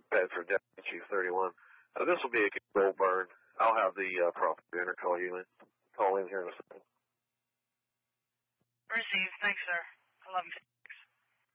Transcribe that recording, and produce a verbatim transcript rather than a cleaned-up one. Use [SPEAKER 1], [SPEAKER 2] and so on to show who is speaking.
[SPEAKER 1] Bedford, Deputy Chief thirty-one. Uh, this will be a control burn. I'll have the uh, propagator call you in. Call in here in a second.
[SPEAKER 2] Received. Thanks, sir. eleven fifty.